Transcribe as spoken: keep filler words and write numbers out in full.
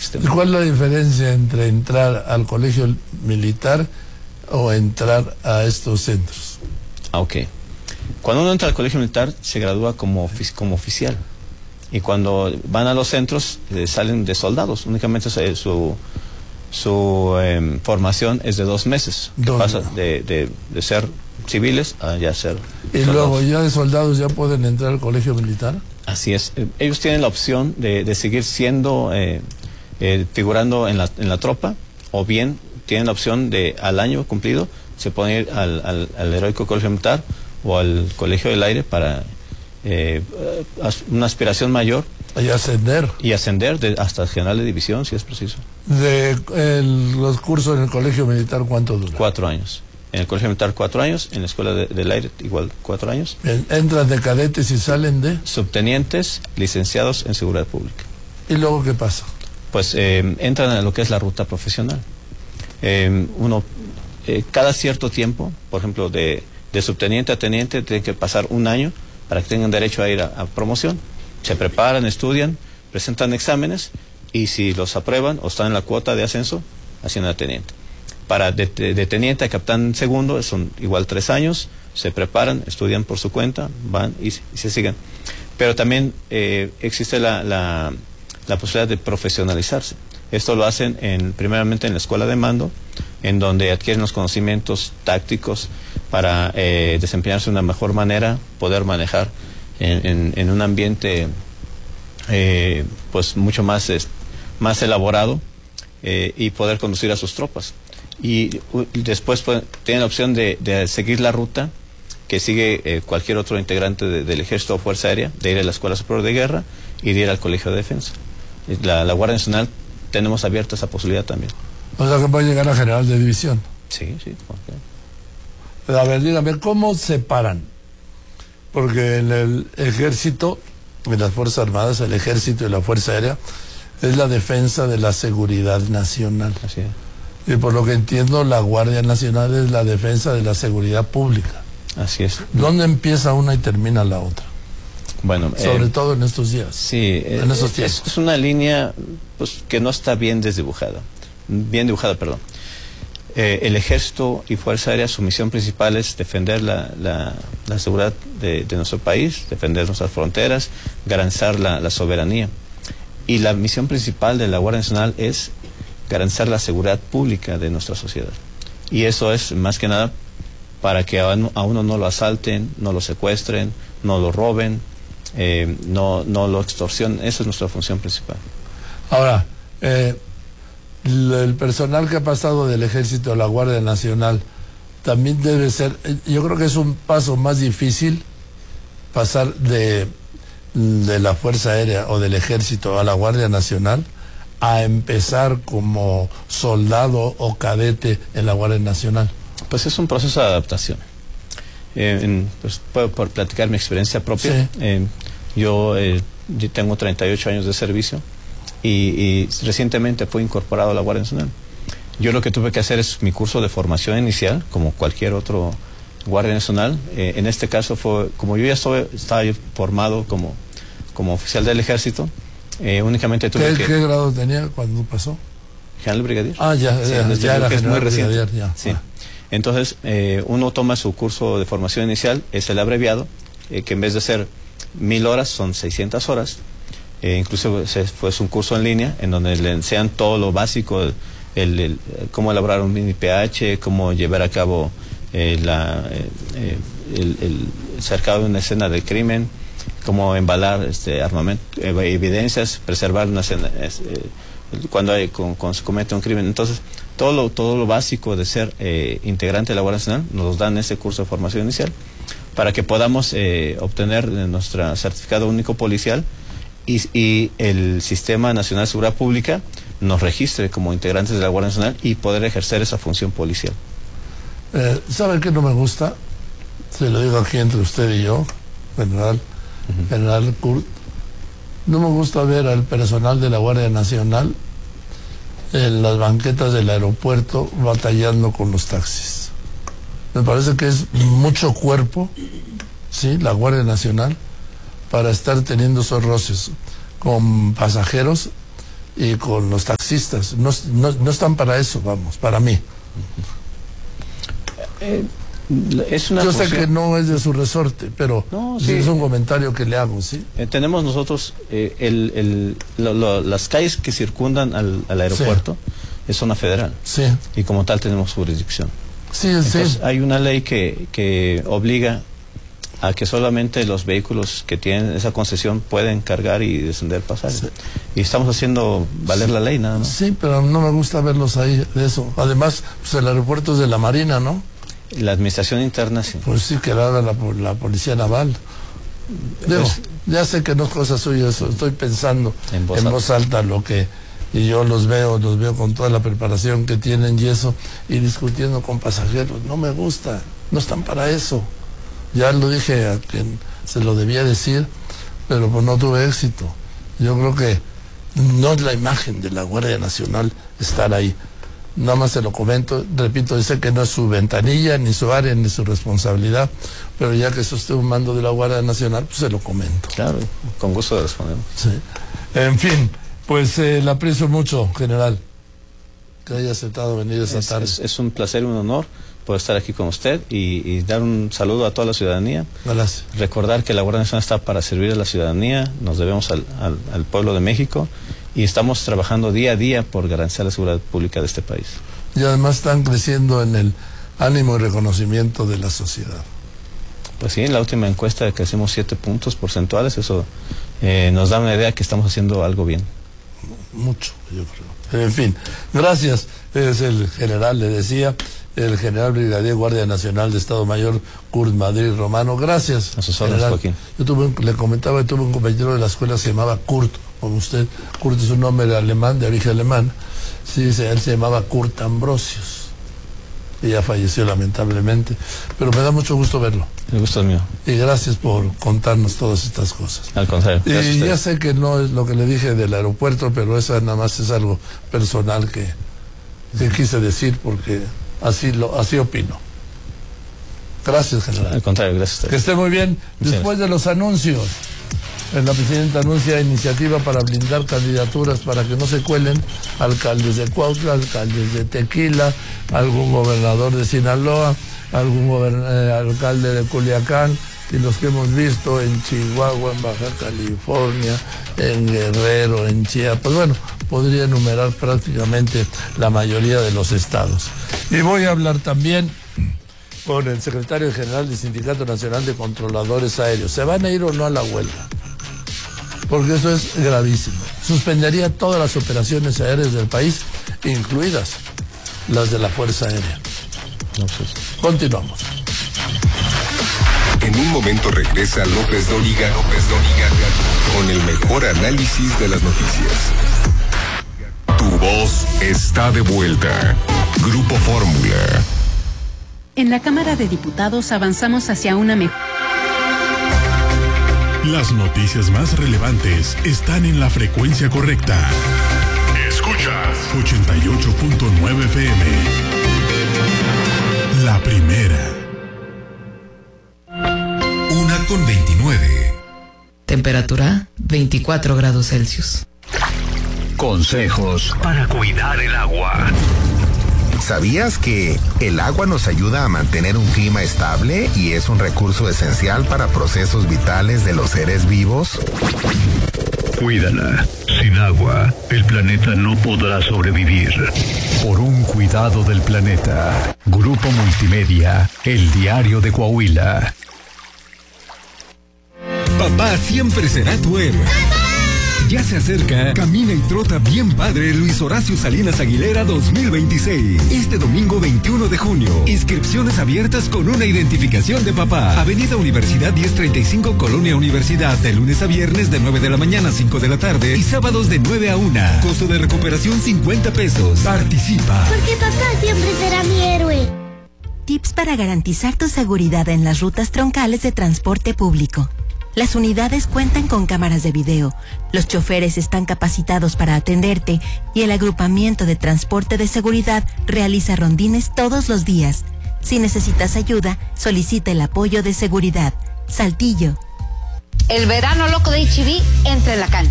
sistema. ¿Y cuál es la diferencia entre entrar al colegio militar o entrar a estos centros? Ah, ok. Cuando uno entra al colegio militar se gradúa como, como oficial. Y cuando van a los centros eh, salen de soldados. Únicamente eh, su, su eh, formación es de dos meses. Que Dos. pasa de, de, de ser civiles a ya ser ¿Y soldados. luego ya de soldados ya pueden entrar al colegio militar? Así es. Eh, ellos tienen la opción de, de seguir siendo, eh, eh, figurando en la, en la tropa, o bien tienen la opción de al año cumplido se pueden ir al, al, al heroico colegio militar o al colegio del aire para eh, una aspiración mayor. Y ascender. Y ascender de, hasta general de división, si es preciso. De el, los cursos en el colegio militar, ¿cuánto dura? Cuatro años. En el colegio militar cuatro años, en la escuela de, del aire igual cuatro años. Entran de cadetes y salen de... Subtenientes licenciados en seguridad pública. ¿Y luego qué pasa? Pues eh, entran a lo que es la ruta profesional. Eh, uno, eh, cada cierto tiempo, por ejemplo, de, de subteniente a teniente, tiene que pasar un año para que tengan derecho a ir a, a promoción. Se preparan, estudian, presentan exámenes y si los aprueban o están en la cuota de ascenso, ascienden a teniente. Para de, de, de teniente a capitán segundo son igual tres años, se preparan, estudian por su cuenta, van y, y se siguen. Pero también eh, existe la, la, la posibilidad de profesionalizarse. Esto lo hacen en, primeramente en la escuela de mando, en donde adquieren los conocimientos tácticos para eh, desempeñarse de una mejor manera, poder manejar en, en, en un ambiente eh, pues mucho más, es, más elaborado eh, y poder conducir a sus tropas. Y uh, después pues, tienen la opción de, de seguir la ruta que sigue eh, cualquier otro integrante de, del Ejército o Fuerza Aérea, de ir a la Escuela Superior de Guerra y de ir al Colegio de Defensa. La, la Guardia Nacional tenemos abierta esa posibilidad también. O sea que puede llegar a general de división. Sí, sí. Okay. A ver, dígame, ¿cómo separan? Porque en el ejército, en las Fuerzas Armadas, el ejército y la Fuerza Aérea, es la defensa de la seguridad nacional. Así es. Y por lo que entiendo, la Guardia Nacional es la defensa de la seguridad pública. Así es. ¿Dónde empieza una y termina la otra? Bueno, sobre eh, todo en estos días. Sí, en eh, estos es, tiempos. es una línea pues, que no está bien desdibujada. Bien dibujada, perdón. Eh, el Ejército y Fuerza Aérea, su misión principal es defender la, la, la seguridad de, de nuestro país, defender nuestras fronteras, garantizar la, la soberanía. Y la misión principal de la Guardia Nacional es garantizar la seguridad pública de nuestra sociedad. Y eso es más que nada para que a uno, a uno no lo asalten, no lo secuestren, no lo roben, eh, no, no lo extorsionen. Esa es nuestra función principal. Ahora, eh, el personal que ha pasado del Ejército a la Guardia Nacional también debe ser, yo creo que es un paso más difícil pasar de, de la Fuerza Aérea o del Ejército a la Guardia Nacional a empezar como soldado o cadete en la Guardia Nacional. Pues es un proceso de adaptación. Eh, en, pues puedo por platicar mi experiencia propia. Sí. Eh, yo, eh, yo tengo treinta y ocho años de servicio y, y recientemente fui incorporado a la Guardia Nacional. Yo lo que tuve que hacer es mi curso de formación inicial, como cualquier otro Guardia Nacional. Eh, en este caso fue, como yo ya estuve, estaba yo formado como, como oficial del Ejército, eh, únicamente tuve ¿Qué, que... ¿Qué grado tenía cuando pasó? General Brigadier. Ah, ya, sí, ya, ya era que es muy reciente. Brigadier, ya. Sí. Ah. Entonces, eh, uno toma su curso de formación inicial, es el abreviado, eh, que en vez de ser mil horas son seiscientas horas. Eh, incluso se, fue un curso en línea en donde le enseñan todo lo básico, el, el, el, cómo elaborar un mini P H, cómo llevar a cabo eh, la, eh, el, el cercado de una escena de crimen, cómo embalar este armamento, eh, evidencias, preservar una escena, eh, cuando, hay, cuando, cuando se comete un crimen. Entonces, todo lo, todo lo básico de ser eh, integrante de la Guardia Nacional nos dan ese curso de formación inicial para que podamos eh, obtener nuestro certificado único policial y, y el Sistema Nacional de Seguridad Pública nos registre como integrantes de la Guardia Nacional y poder ejercer esa función policial. Eh, ¿Sabe qué no me gusta? Se lo digo aquí entre usted y yo, general, uh-huh. general Kurt. No me gusta ver al personal de la Guardia Nacional en las banquetas del aeropuerto batallando con los taxis. Me parece que es mucho cuerpo, sí, la Guardia Nacional, para estar teniendo esos roces con pasajeros y con los taxistas. No, no, no están para eso, vamos, para mí. Eh, es una Yo sé función... que no es de su resorte, pero no, sí. es un comentario que le hago, ¿sí? Eh, tenemos nosotros eh, el, el, lo, lo, las calles que circundan al, al aeropuerto, sí. Es zona federal. Sí. Y como tal tenemos jurisdicción. Sí, Entonces, sí. hay una ley que, que obliga a que solamente los vehículos que tienen esa concesión pueden cargar y descender pasajes. Sí. Y estamos haciendo valer sí. la ley, nada más. Sí, pero no me gusta verlos ahí, de eso. Además, pues el aeropuerto es de la Marina, ¿no? La administración interna, sí. Pues sí, que la haga la, la Policía Naval. Digo, pues, ya sé que no es cosa suya eso, estoy pensando en voz, en voz alta lo que... Y yo los veo, los veo con toda la preparación que tienen y eso, y discutiendo con pasajeros. No me gusta, no están para eso. Ya lo dije a quien se lo debía decir, pero pues no tuve éxito. Yo creo que no es la imagen de la Guardia Nacional estar ahí. Nada más se lo comento, repito, dice que no es su ventanilla, ni su área, ni su responsabilidad, pero ya que es usted un mando de la Guardia Nacional, pues se lo comento. Claro, con gusto respondemos. Sí. En fin, pues eh, le aprecio mucho, general, que haya aceptado venir esta es, tarde. Es, es un placer y un honor poder estar aquí con usted y, y dar un saludo a toda la ciudadanía. Gracias. Recordar que la Guardia Nacional está para servir a la ciudadanía, nos debemos al, al, al pueblo de México y estamos trabajando día a día por garantizar la seguridad pública de este país. Y además están creciendo en el ánimo y reconocimiento de la sociedad. Pues sí, en la última encuesta crecimos siete puntos porcentuales, eso eh, nos da una idea que estamos haciendo algo bien. Mucho, yo creo. En fin, gracias. Es el general, le decía, el general brigadier Guardia Nacional de Estado Mayor Kurt Madrid Romano. Gracias. A sus órdenes, Joaquín. Yo tuve, le comentaba que tuve un compañero de la escuela que se llamaba Kurt, como usted. Kurt es un nombre alemán, de origen alemán. Sí, él se llamaba Kurt Ambrosius. Y ya falleció lamentablemente. Pero me da mucho gusto verlo. El gusto es mío. Y gracias por contarnos todas estas cosas. Al contrario. Y ya sé que no es lo que le dije del aeropuerto, pero eso nada más es algo personal que, que quise decir porque así lo así opino. Gracias, general. Al contrario, gracias a usted. Que esté muy bien. Muchas Después de los anuncios, la presidenta anuncia iniciativa para blindar candidaturas para que no se cuelen alcaldes de Cuautla, alcaldes de Tequila, algún gobernador de Sinaloa, algún eh, alcalde de Culiacán, y los que hemos visto en Chihuahua, en Baja California, en Guerrero, en Chiapas. Bueno, podría enumerar prácticamente la mayoría de los estados. Y voy a hablar también con el secretario general del Sindicato Nacional de Controladores Aéreos. ¿Se van a ir o no a la huelga? Porque eso es gravísimo. Suspendería todas las operaciones aéreas del país, incluidas las de la Fuerza Aérea. No, pues. Continuamos. En un momento regresa López Dóriga, López Dóriga, con el mejor análisis de las noticias. Tu voz está de vuelta. Grupo Fórmula. En la Cámara de Diputados avanzamos hacia una mejor. Las noticias más relevantes están en la frecuencia correcta. Escuchas ochenta y ocho punto nueve F M. La primera. Una con veintinueve. Temperatura veinticuatro grados Celsius. Consejos para cuidar el agua. ¿Sabías que el agua nos ayuda a mantener un clima estable y es un recurso esencial para procesos vitales de los seres vivos? Cuídala. Sin agua, el planeta no podrá sobrevivir. Por un cuidado del planeta. Grupo Multimedia, el diario de Coahuila. Papá siempre será tu héroe. Ya se acerca, camina y trota bien padre Luis Horacio Salinas Aguilera dos mil veintiséis. Este domingo veintiuno de junio. Inscripciones abiertas con una identificación de papá. Avenida Universidad diez treinta y cinco, Colonia Universidad. De lunes a viernes de nueve de la mañana a cinco de la tarde. Y sábados de nueve a una. Costo de recuperación cincuenta pesos. Participa. Porque papá siempre será mi héroe. Tips para garantizar tu seguridad en las rutas troncales de transporte público. Las unidades cuentan con cámaras de video, los choferes están capacitados para atenderte y el agrupamiento de transporte de seguridad realiza rondines todos los días. Si necesitas ayuda, solicita el apoyo de seguridad. Saltillo. El verano loco de H E B entra en la cancha.